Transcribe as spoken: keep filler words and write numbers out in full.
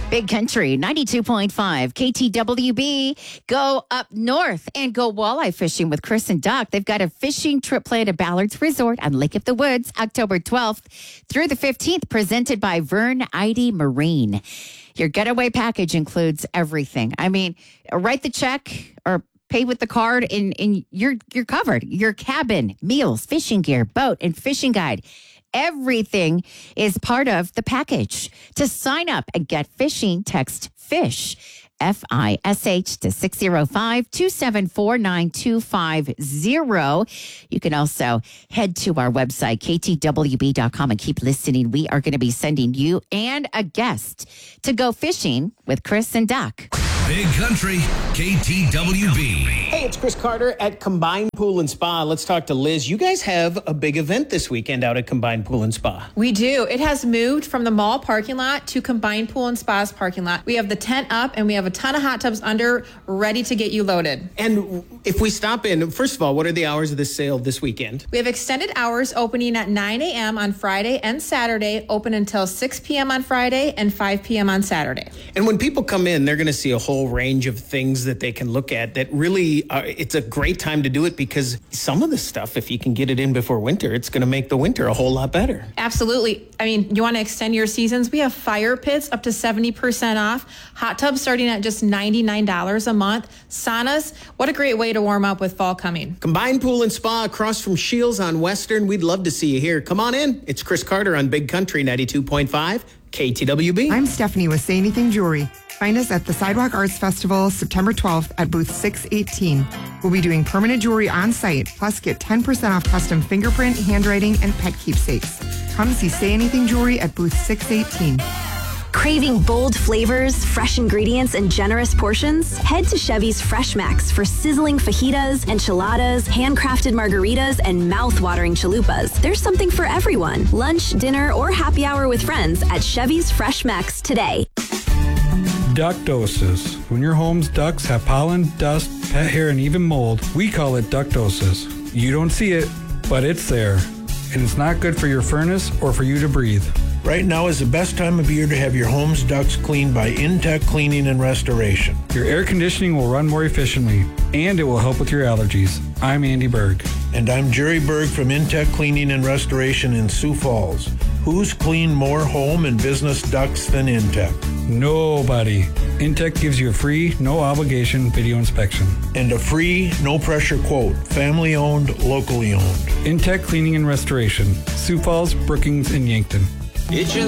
Big Country, ninety-two point five, K T W B. Go up north and go walleye fishing with Chris and Doc. They've got a fishing trip planned at Ballard's Resort on Lake of the Woods, October twelfth through the fifteenth, presented by Vern Eide Marine. Your getaway package includes everything. I mean, write the check or pay with the card and, and you're, you're covered. Your cabin, meals, fishing gear, boat, and fishing guide. Everything is part of the package. To sign up and get fishing, text FISH, F I S H, to six oh five, two seven four, nine two five zero. You can also head to our website, K T W B dot com, and keep listening. We are going to be sending you and a guest to go fishing with Chris and Doc. Big Country, K T W B. Hey, it's Chris Carter at Combined Pool and Spa. Let's talk to Liz. You guys have a big event this weekend out at Combined Pool and Spa. We do. It has moved from the mall parking lot to Combined Pool and Spa's parking lot. We have the tent up and we have a ton of hot tubs under, ready to get you loaded. And if we stop in, first of all, what are the hours of this sale this weekend? We have extended hours opening at nine a.m. on Friday and Saturday, open until six p.m. on Friday and five p.m. on Saturday. And when people come in, they're going to see a whole range of things that they can look at that really, are, it's a great time to do it because some of the stuff, if you can get it in before winter, it's going to make the winter a whole lot better. Absolutely. I mean, you want to extend your seasons? We have fire pits up to seventy percent off, hot tubs starting at just ninety-nine dollars a month, saunas. What a great way to warm up with fall coming. Combined Pool and Spa across from Shields on Western. We'd love to see you here. Come on in. It's Chris Carter on Big Country ninety-two point five, K T W B. I'm Stephanie with Say Anything Jewelry. Find us at the Sidewalk Arts Festival, September twelfth at booth six eighteen. We'll be doing permanent jewelry on site, plus get ten percent off custom fingerprint, handwriting, and pet keepsakes. Come see Say Anything Jewelry at booth six eighteen. Craving bold flavors, fresh ingredients, and generous portions? Head to Chevy's Fresh Max for sizzling fajitas, enchiladas, handcrafted margaritas, and mouth-watering chalupas. There's something for everyone. Lunch, dinner, or happy hour with friends at Chevy's Fresh Max today. Ductosis. When your home's ducts have pollen, dust, pet hair, and even mold, we call it ductosis. You don't see it, but it's there. And it's not good for your furnace or for you to breathe. Right now is the best time of year to have your home's ducts cleaned by Intech Cleaning and Restoration. Your air conditioning will run more efficiently, and it will help with your allergies. I'm Andy Berg. And I'm Jerry Berg from Intech Cleaning and Restoration in Sioux Falls. Who's cleaned more home and business ducts than Intech? Nobody. Intech gives you a free, no obligation video inspection. And a free, no pressure quote. Family owned, locally owned. Intech Cleaning and Restoration. Sioux Falls, Brookings, and Yankton. It's your